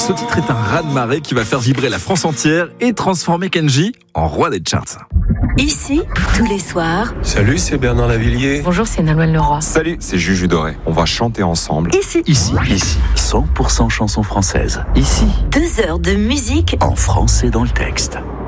Ce titre est un raz-de-marée qui va faire vibrer la France entière et transformer Kenji en roi des charts. Ici, tous les soirs. Salut, c'est Bernard Lavillier. Bonjour, c'est Nolwenn Leroy. Salut, c'est Juju Doré. On va chanter ensemble. Ici. 100% chansons françaises. Ici, 2 heures de musique en français dans le texte.